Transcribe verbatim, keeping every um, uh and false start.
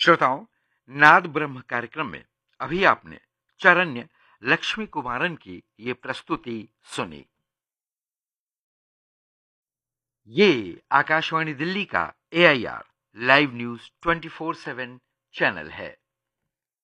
श्रोताओं, नाद ब्रह्म कार्यक्रम में अभी आपने चरण्य लक्ष्मी कुमारन की ये प्रस्तुति सुनी। ये आकाशवाणी दिल्ली का ए I R live news twenty four seven channel है।